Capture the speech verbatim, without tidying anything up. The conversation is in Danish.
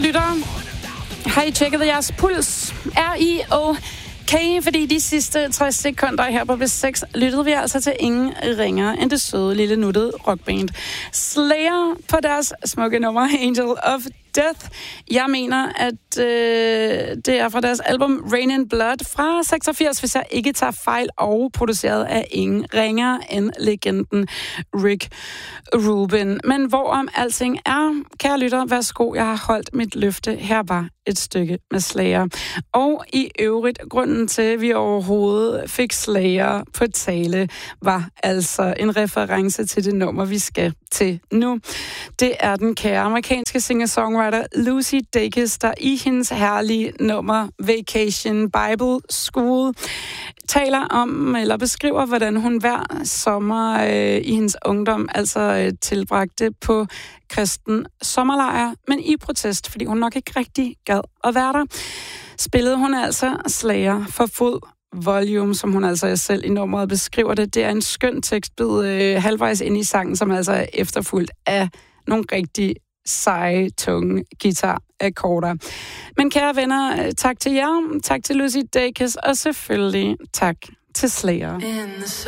lyttere. Har I tjekket jeres puls? Er I okay? Fordi de sidste tres sekunder her på B seks lyttede vi altså til ingen ringer end det søde lille nuttede rockband Slayer på deres smukke nummer Angel of Death. Jeg mener, at øh, det er fra deres album Rain in Blood fra seksogfirs, hvis jeg ikke tager fejl, og produceret af ingen ringer end legenden Rick Rubin. Men hvorom alting er, kære lytter, værsgo, jeg har holdt mit løfte. Her var et stykke med Slayer. Og i øvrigt, grunden til, at vi overhovedet fik Slayer på tale, var altså en reference til det nummer, vi skal til nu. Det er den kære amerikanske singer-songwriter Lucy Dacus, der i hendes herlige nummer Vacation Bible School taler om, eller beskriver, hvordan hun hver sommer øh, i hendes ungdom altså øh, tilbragte på kristen sommerlejr, men i protest, fordi hun nok ikke rigtig gad at være der, spillede hun altså Slayer for fuld volume, som hun altså selv i nummeret beskriver det. Det er en skøn tekstbid øh, halvvejs ind i sangen, som altså er efterfulgt af nogle rigtig seje, tunge guitar-akkorder. Men kære venner, tak til jer, tak til Lucy Dacus, og selvfølgelig tak til Slayer.